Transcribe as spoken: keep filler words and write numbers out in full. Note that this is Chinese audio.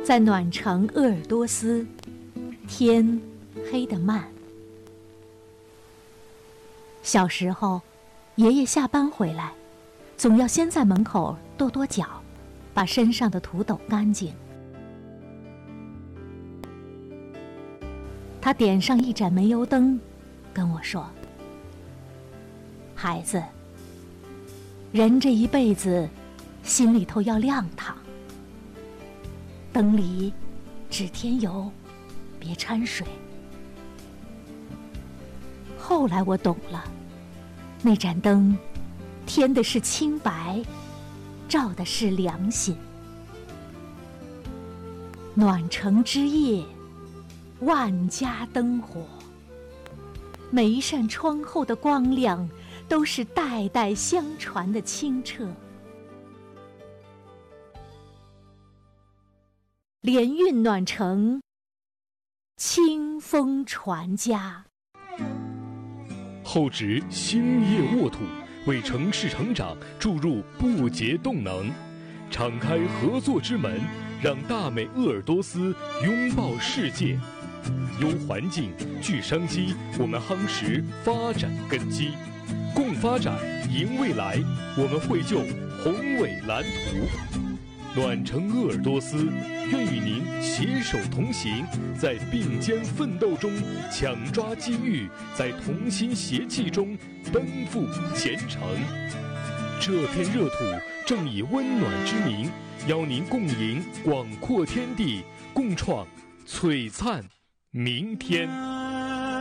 在暖城鄂尔多斯，天黑得慢。小时候，爷爷下班回来，总要先在门口跺跺脚，把身上的土抖干净。他点上一盏煤油灯，跟我说：“孩子，人这一辈子，心里头要亮堂。灯里只添油，别掺水。”后来我懂了，那盏灯添的是清白，照的是良心。暖城之夜，万家灯火，每一扇窗后的光亮都是代代相传的清澈。联运暖城，清风传家。 厚植兴业沃土，为城市成长注入不竭动能，敞开合作之门，让大美鄂尔多斯拥抱世界。优环境，聚商机，我们夯实发展根基，共发展，赢未来。我们绘就宏伟蓝图。暖城鄂尔多斯愿与您携手同行，在并肩奋斗中抢抓机遇，在同心协气中奔赴前程。这片热土正以温暖之名，邀您共迎广阔天地，共创璀璨明天。